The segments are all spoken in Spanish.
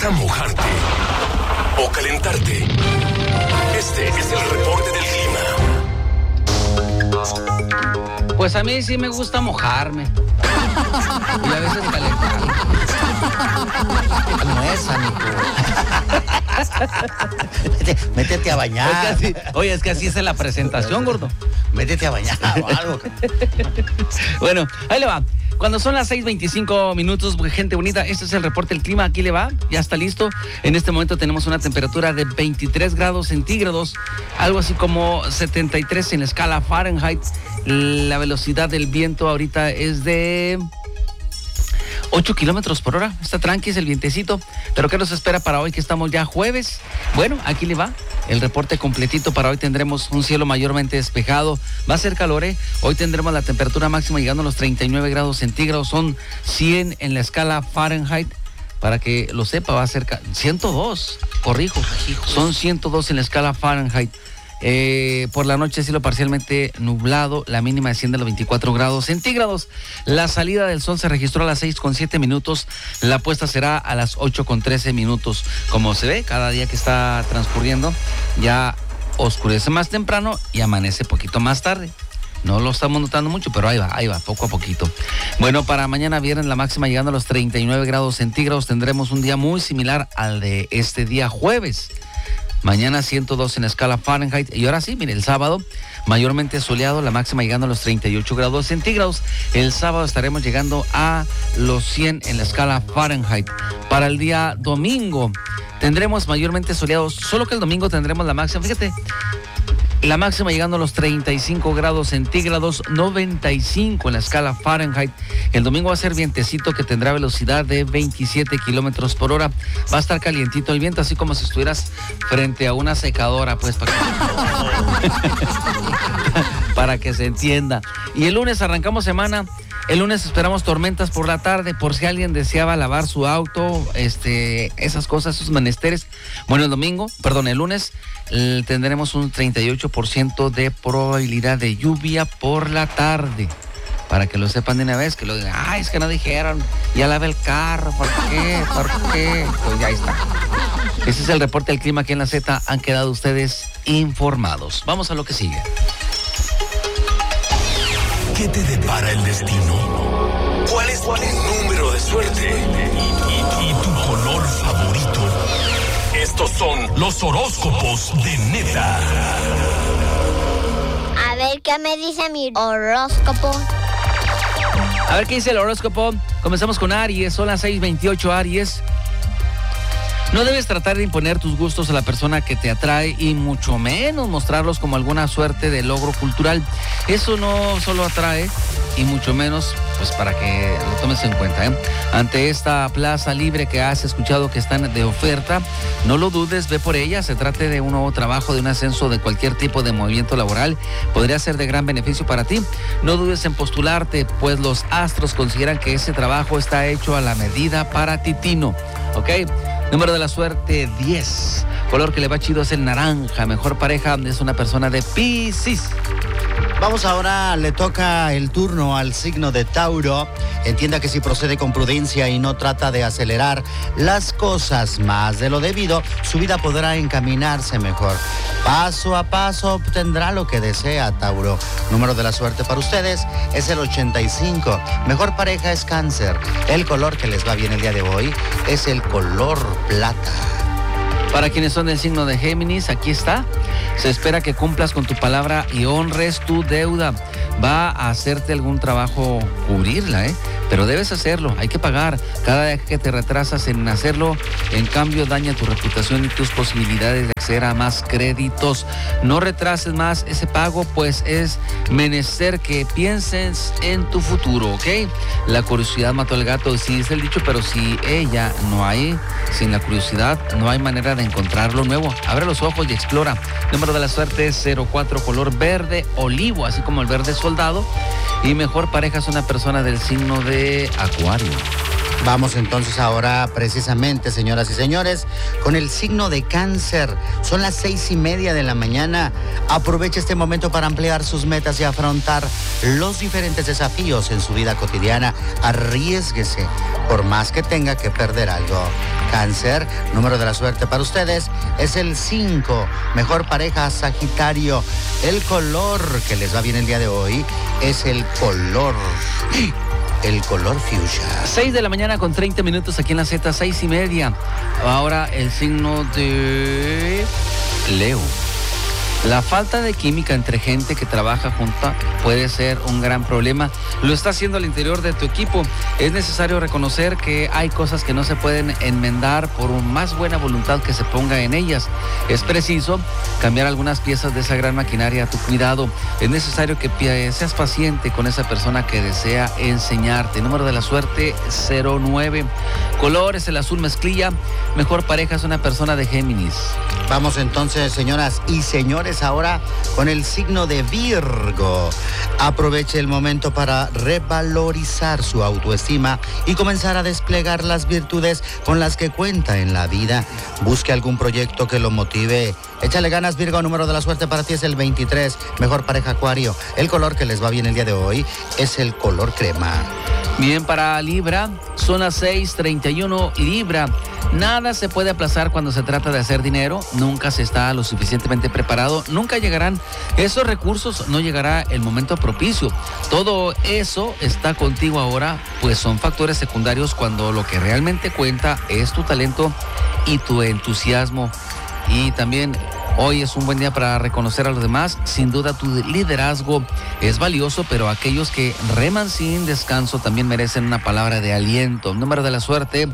gusta mojarte o calentarte? Este es el reporte del clima. Pues a mí sí me gusta mojarme. Y a veces calentarme. No es, amigo. Métete a bañar. Oye, es que así es en la presentación, gordo. Métete a bañar o algo. Bueno, ahí le va. Cuando son las 6:25, gente bonita, este es el reporte del clima, aquí le va, ya está listo. En este momento tenemos una temperatura de 23 grados centígrados, algo así como 73 en la escala Fahrenheit. La velocidad del viento ahorita es de 8 kilómetros por hora, está tranqui, es el vientecito. Pero ¿qué nos espera para hoy que estamos ya jueves? Bueno, aquí le va el reporte completito. Para hoy tendremos un cielo mayormente despejado, va a ser calor, Hoy tendremos la temperatura máxima llegando a los 39 grados centígrados, son 100 en la escala Fahrenheit. Para que lo sepa, va a ser 102, corrijo, son 102 en la escala Fahrenheit. Por la noche cielo parcialmente nublado, la mínima desciende a los 24 grados centígrados. La salida del sol se registró a las 6:07, la puesta será a las 8:13. Como se ve, cada día que está transcurriendo ya oscurece más temprano y amanece poquito más tarde. No lo estamos notando mucho, pero ahí va, poco a poquito. Bueno, para mañana viernes la máxima llegando a los 39 grados centígrados, tendremos un día muy similar al de este día jueves. Mañana 102 en la escala Fahrenheit. Y ahora sí, mire, el sábado mayormente soleado, la máxima llegando a los 38 grados centígrados. El sábado estaremos llegando a los 100 en la escala Fahrenheit. Para el día domingo tendremos mayormente soleados, solo que el domingo tendremos la máxima, fíjate, la máxima llegando a los 35 grados centígrados, 95 en la escala Fahrenheit. El domingo va a ser vientecito que tendrá velocidad de 27 kilómetros por hora. Va a estar calientito el viento, así como si estuvieras frente a una secadora, pues, para que se entienda. Y el lunes arrancamos semana. El lunes esperamos tormentas por la tarde, por si alguien deseaba lavar su auto, esas cosas, esos menesteres. Bueno, el lunes tendremos un 38% de probabilidad de lluvia por la tarde. Para que lo sepan de una vez, que lo digan, es que no dijeron, ya lavé el carro, ¿por qué? Pues ya está. Ese es el reporte del clima aquí en la Z, han quedado ustedes informados. Vamos a lo que sigue. ¿Qué te depara el destino? ¿Cuál es tu número de suerte? ¿Y tu color favorito? Estos son los horóscopos de Neta. A ver qué me dice mi horóscopo. A ver qué dice el horóscopo. Comenzamos con Aries, son las 6:28, Aries. No debes tratar de imponer tus gustos a la persona que te atrae y mucho menos mostrarlos como alguna suerte de logro cultural. Eso no solo atrae y mucho menos, pues para que lo tomes en cuenta, Ante esta plaza libre que has escuchado que están de oferta, no lo dudes, ve por ella. Se trate de un nuevo trabajo, de un ascenso, de cualquier tipo de movimiento laboral, podría ser de gran beneficio para ti. No dudes en postularte, pues los astros consideran que ese trabajo está hecho a la medida para Titino, ¿ok? Número de la suerte, 10. Color que le va chido es el naranja. Mejor pareja es una persona de Piscis. Vamos ahora, le toca el turno al signo de Tauro. Entienda que si procede con prudencia y no trata de acelerar las cosas más de lo debido, su vida podrá encaminarse mejor. Paso a paso obtendrá lo que desea, Tauro. Número de la suerte para ustedes es el 85. Mejor pareja es Cáncer. El color que les va bien el día de hoy es el color plata. Para quienes son del signo de Géminis, aquí está. Se espera que cumplas con tu palabra y honres tu deuda. Va a hacerte algún trabajo cubrirla, pero debes hacerlo, hay que pagar. Cada día que te retrasas en hacerlo, en cambio daña tu reputación y tus posibilidades de acceder a más créditos. No retrases más ese pago, pues es menester que pienses en tu futuro, ¿ok? La curiosidad mató al gato, sí es el dicho, pero si ella no hay, sin la curiosidad no hay manera de encontrar lo nuevo. Abre los ojos y explora. Número de la suerte es 04, color verde olivo, así como el verde soldado. Y mejor pareja es una persona del signo de Acuario. Vamos entonces ahora precisamente, señoras y señores, con el signo de Cáncer. Son las 6:30 de la mañana. Aproveche este momento para ampliar sus metas y afrontar los diferentes desafíos en su vida cotidiana. Arriésguese, por más que tenga que perder algo. Cáncer, número de la suerte para ustedes es el 5. Mejor pareja, Sagitario. El color que les va bien el día de hoy es el color fuchsia. 6 de la mañana con 30 minutos aquí en la Z, 6:30. Ahora el signo de Leo. La falta de química entre gente que trabaja junta puede ser un gran problema. Lo está haciendo al interior de tu equipo. Es necesario reconocer que hay cosas que no se pueden enmendar por más buena voluntad que se ponga en ellas. Es preciso cambiar algunas piezas de esa gran maquinaria a tu cuidado. Es necesario que seas paciente con esa persona que desea enseñarte. Número de la suerte 09. Color es el azul mezclilla. Mejor pareja es una persona de Géminis. Vamos entonces, señoras y señores, ahora con el signo de Virgo. Aproveche el momento para revalorizar su autoestima y comenzar a desplegar las virtudes con las que cuenta en la vida. Busque algún proyecto que lo motive. Échale ganas, Virgo. Número de la suerte para ti es el 23. Mejor pareja, Acuario. El color que les va bien el día de hoy es el color crema. Bien, para Libra, son las 6:31. Libra, nada se puede aplazar cuando se trata de hacer dinero. Nunca se está lo suficientemente preparado. Nunca llegarán esos recursos, no llegará el momento propicio. Todo eso está contigo ahora, pues son factores secundarios cuando lo que realmente cuenta es tu talento y tu entusiasmo. Y también hoy es un buen día para reconocer a los demás. Sin duda tu liderazgo es valioso, pero aquellos que reman sin descanso también merecen una palabra de aliento. Número de la suerte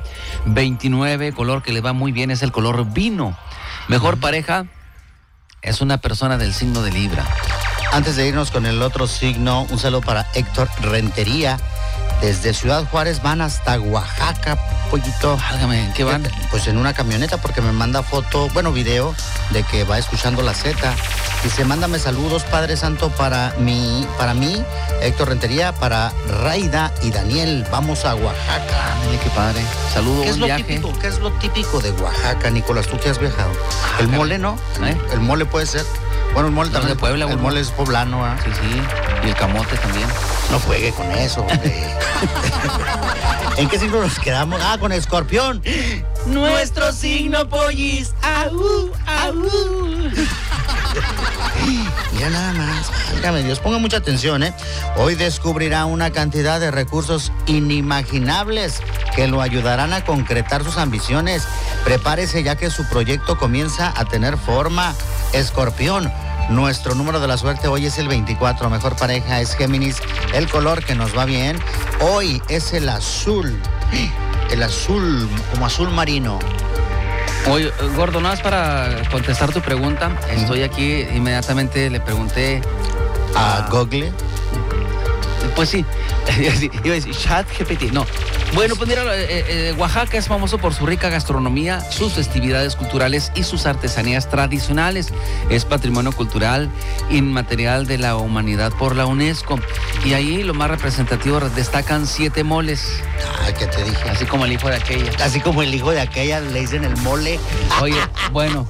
29. Color que le va muy bien es el color vino. Mejor pareja es una persona del signo de Libra. Antes de irnos con el otro signo, un saludo para Héctor Rentería. Desde Ciudad Juárez van hasta Oaxaca, pollito. Válgame, ¿en qué van? Pues en una camioneta, porque me manda video de que va escuchando la Z. Dice, mándame saludos, Padre Santo, para mí, Héctor Rentería, para Raida y Daniel. Vamos a Oaxaca. Ándale, qué padre. Saludos, ¿Qué es lo viaje. típico? ¿Qué es lo típico de Oaxaca, Nicolás? ¿Tú que has viajado? El mole, ¿no? El mole puede ser. Bueno, el mole también. De Puebla, el mole es poblano, ¿eh? Sí, sí. Y el camote también. No juegue con eso, hombre. ¿En qué signo nos quedamos? Ah, con Escorpión. Nuestro signo, pollis. ¡Aú, aú! Mira nada más, válgame Dios, ponga mucha atención, ¿eh? Hoy descubrirá una cantidad de recursos inimaginables que lo ayudarán a concretar sus ambiciones. Prepárese ya que su proyecto comienza a tener forma. Escorpión, nuestro número de la suerte hoy es el 24. Mejor pareja es Géminis. El color que nos va bien hoy es el azul. El azul, como azul marino. Oye, Gordo, nada más para contestar tu pregunta. Estoy aquí, inmediatamente le pregunté a Google. Pues sí, iba a decir ChatGPT, no. Bueno, pues mira, Oaxaca es famoso por su rica gastronomía, sus festividades culturales y sus artesanías tradicionales. Es patrimonio cultural inmaterial de la humanidad por la UNESCO. Y ahí lo más representativo destacan 7 moles. Ah, ¿qué te dije? Así como el hijo de aquella. Así como el hijo de aquella le dicen el mole. Oye, bueno.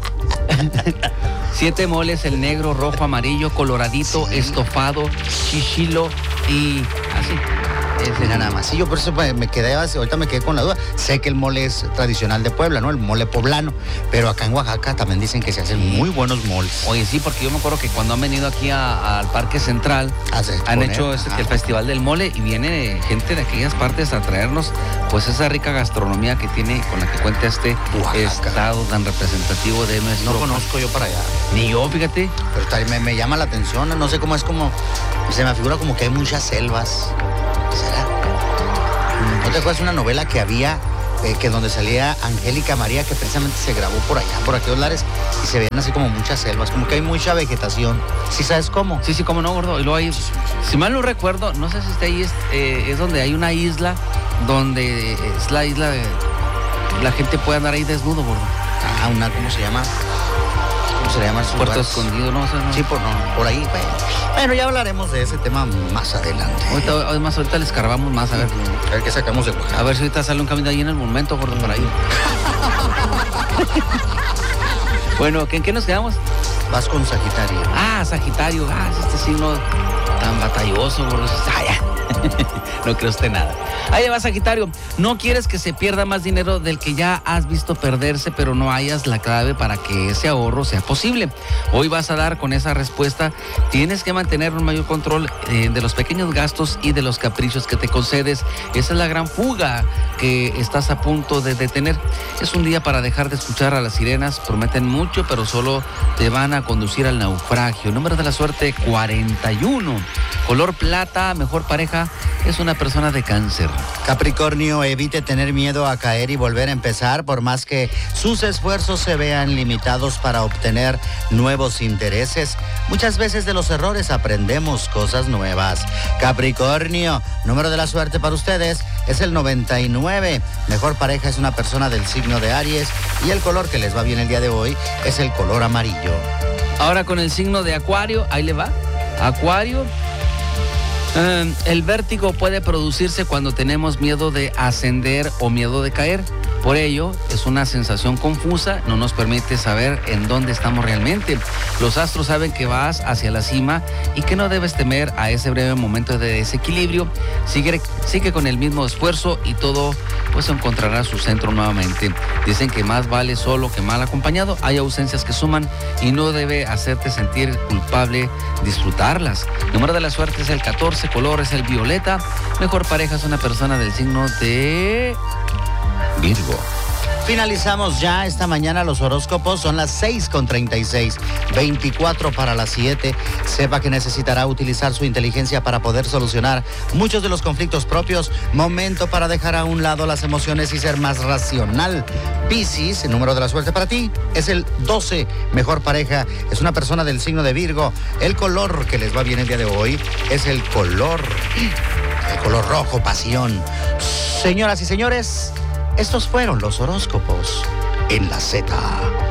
7 moles, el negro, rojo, amarillo, coloradito, sí, estofado, chichilo y así. Mira nada más. Sí, yo por eso ahorita me quedé con la duda. Sé que el mole es tradicional de Puebla, ¿no? El mole poblano. Pero acá en Oaxaca también dicen que se hacen muy buenos moles. Oye, sí, porque yo me acuerdo que cuando han venido aquí al Parque Central, han hecho el Festival del Mole y viene gente de aquellas partes a traernos pues esa rica gastronomía que tiene, con la que cuenta este Oaxaca, estado tan representativo de nuestro... No conozco yo para allá. Ni yo, fíjate. Pero me llama la atención, no sé cómo es, como se me figura como que hay muchas selvas. ¿Será? ¿No te acuerdas de una novela que había, que donde salía Angélica María, que precisamente se grabó por allá, por aquellos lares, y se ven así como muchas selvas, como que hay mucha vegetación? ¿Sí sabes cómo? Sí, cómo no, Gordo. Y luego hay, si mal no recuerdo, no sé si está ahí, es donde hay una isla, donde es la isla de... La gente puede andar ahí desnudo, Gordo. ¿Cómo se llama? ¿cómo se le llama? Puerto Escondido, ¿no? O sea, no. Sí, por ahí. Bueno, ya hablaremos de ese tema más adelante. Ahorita le escarbamos más, a ver qué sacamos de Oaxaca. A ver si ahorita sale un camino ahí en el momento, gordo, por ahí. Bueno, ¿en qué nos quedamos? Vas con Sagitario. Sagitario. Es este signo tan batalloso, gordo. No cree usted nada. Ahí va, Sagitario. No quieres que se pierda más dinero del que ya has visto perderse, pero no hayas la clave para que ese ahorro sea posible. Hoy vas a dar con esa respuesta. Tienes que mantener un mayor control de los pequeños gastos y de los caprichos que te concedes. Esa es la gran fuga que estás a punto de detener. Es un día para dejar de escuchar a las sirenas. Prometen mucho, pero solo te van a conducir al naufragio. Número de la suerte, 41. Color plata, mejor pareja, es una persona de Cáncer. Capricornio, evite tener miedo a caer y volver a empezar, por más que sus esfuerzos se vean limitados para obtener nuevos intereses. Muchas veces de los errores aprendemos cosas nuevas. Capricornio, número de la suerte para ustedes es el 99. Mejor pareja es una persona del signo de Aries y el color que les va bien el día de hoy es el color amarillo. Ahora con el signo de Acuario, ahí le va. Acuario. El vértigo puede producirse cuando tenemos miedo de ascender o miedo de caer. Por ello, es una sensación confusa, no nos permite saber en dónde estamos realmente. Los astros saben que vas hacia la cima y que no debes temer a ese breve momento de desequilibrio. Sigue con el mismo esfuerzo y todo pues encontrará su centro nuevamente. Dicen que más vale solo que mal acompañado. Hay ausencias que suman y no debe hacerte sentir culpable disfrutarlas. Número de la suerte es el 14, color es el violeta. Mejor pareja es una persona del signo de Virgo. Finalizamos ya esta mañana los horóscopos, son las 6:36, 24 para las 7. Sepa que necesitará utilizar su inteligencia para poder solucionar muchos de los conflictos propios. Momento para dejar a un lado las emociones y ser más racional. Piscis, el número de la suerte para ti es el 12. Mejor pareja es una persona del signo de Virgo. El color que les va bien el día de hoy es el color rojo, pasión. Señoras y señores, estos fueron los horóscopos en la Z.